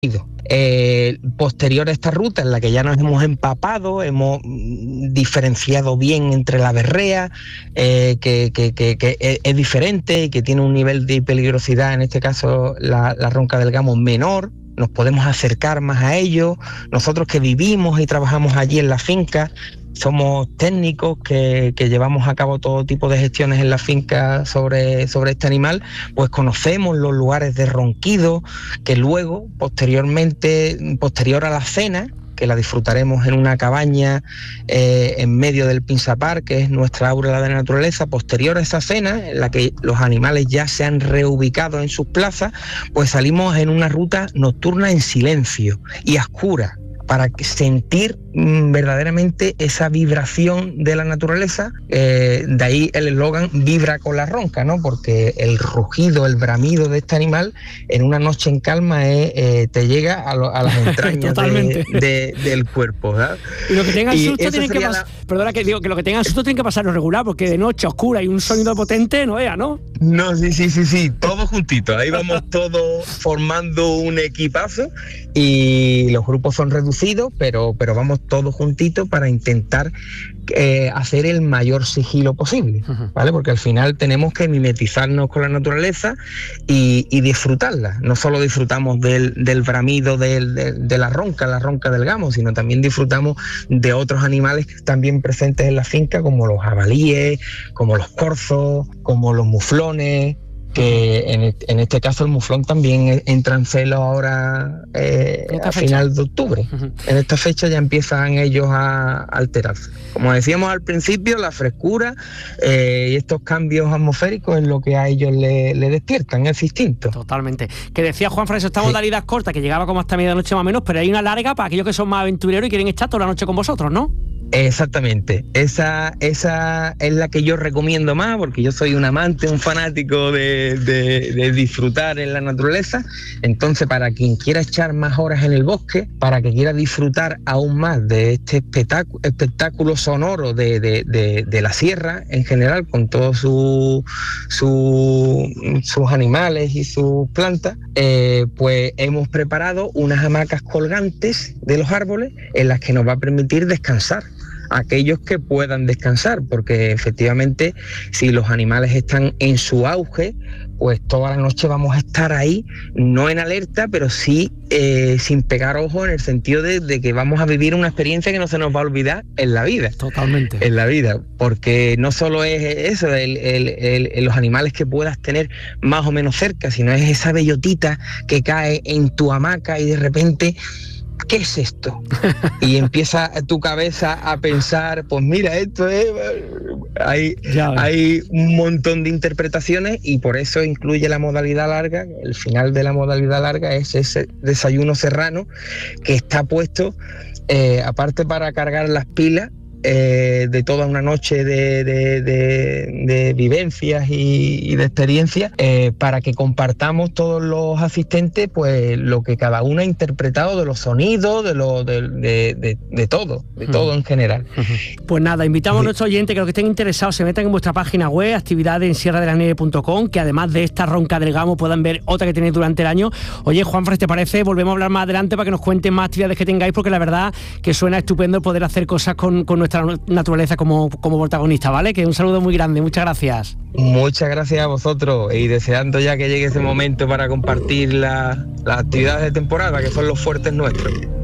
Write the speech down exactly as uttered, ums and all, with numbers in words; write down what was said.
Eh, posterior a esta ruta en la que ya nos hemos empapado, hemos diferenciado bien entre la berrea, eh, que, que, que, que es, es diferente y que tiene un nivel de peligrosidad, en este caso la, la ronca del Gamo, menor. Nos podemos acercar más a ello. Nosotros que vivimos y trabajamos allí en la finca, somos técnicos que, que llevamos a cabo todo tipo de gestiones en la finca sobre, sobre este animal, pues conocemos los lugares de ronquido, que luego, posteriormente, posterior a la cena, que la disfrutaremos en una cabaña eh, en medio del Pinsapar, que es nuestra aura de la naturaleza, posterior a esa cena, en la que los animales ya se han reubicado en sus plazas, pues salimos en una ruta nocturna en silencio y a oscuras, para sentir mmm, verdaderamente esa vibración de la naturaleza. Eh, de ahí el eslogan "vibra con la ronca", ¿no? Porque el rugido, el bramido de este animal en una noche en calma es, eh, te llega a, lo, a las entrañas de, de, del cuerpo, ¿verdad? Y lo que tengan susto tienen que pasar, la... perdona que digo que lo que tengan susto tienen que pasarlo regular, porque de noche oscura y un sonido potente no vea, ¿no? No, sí, sí, sí, sí, todos juntitos. Ahí vamos todos formando un equipazo y los grupos son reducidos, pero, pero vamos todos juntitos para intentar eh, hacer el mayor sigilo posible, ¿vale? Porque al final tenemos que mimetizarnos con la naturaleza y, y disfrutarla. No solo disfrutamos del, del bramido del, de, de la ronca, la ronca del Gamo, sino también disfrutamos de otros animales que están bien presentes en la finca, como los jabalíes, como los corzos, como los muflones, que en, en este caso el muflón también entra en celo ahora eh, a final de octubre. Uh-huh. En esta fecha ya empiezan ellos a alterarse. Como decíamos al principio, la frescura eh, y estos cambios atmosféricos es lo que a ellos le, le despiertan, es distinto. Totalmente. Que decía Juan Fran, esta modalidad sí. corta, que llegaba como hasta medianoche más o menos, pero hay una larga para aquellos que son más aventureros y quieren estar toda la noche con vosotros, ¿no? Exactamente, esa, esa es la que yo recomiendo más, porque yo soy un amante, un fanático de, de, de disfrutar en la naturaleza. Entonces, para quien quiera echar más horas en el bosque, para que quiera disfrutar aún más de este espectáculo, espectáculo sonoro de, de, de, de la sierra en general, con todos su, su, sus animales y sus plantas, eh, pues hemos preparado unas hamacas colgantes de los árboles en las que nos va a permitir descansar. Aquellos que puedan descansar, porque efectivamente si los animales están en su auge, pues toda la noche vamos a estar ahí, no en alerta, pero sí eh, sin pegar ojo, en el sentido de, de que vamos a vivir una experiencia que no se nos va a olvidar en la vida. Totalmente. En la vida, porque no solo es eso, el, el, el, los animales que puedas tener más o menos cerca, sino es esa bellotita que cae en tu hamaca y de repente... ¿qué es esto? Y empieza tu cabeza a pensar, pues mira, esto es... Hay, hay un montón de interpretaciones y por eso incluye la modalidad larga. El final de la modalidad larga es ese desayuno serrano que está puesto, eh, aparte para cargar las pilas, Eh, de toda una noche de, de, de, de vivencias y, y de experiencias, eh, para que compartamos todos los asistentes pues lo que cada uno ha interpretado de los sonidos, de lo de, de, de, de todo, de uh-huh. todo en general. Uh-huh. Pues nada, invitamos sí. a nuestros oyentes que los que estén interesados se metan en vuestra página web, actividades en sierra de la nieve punto com, que además de esta ronca del Gamo puedan ver otra que tenéis durante el año. Oye, Juanfran, ¿te parece? Volvemos a hablar más adelante para que nos cuenten más actividades que tengáis, porque la verdad que suena estupendo el poder hacer cosas con, con nuestra naturaleza como, como protagonista, ¿vale? Que un saludo muy grande, muchas gracias. Muchas gracias a vosotros y deseando ya que llegue ese momento para compartir la, las actividades de temporada, que son los fuertes nuestros.